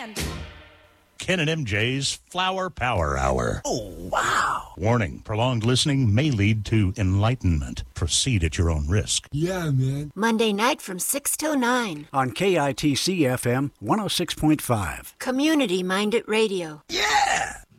land. Ken and MJ's Flower Power Hour. Oh, wow. Warning, prolonged listening may lead to enlightenment. Proceed at your own risk. Yeah, man. Monday night from 6 till 9. On KITC FM 106.5. Community-minded radio. Yeah!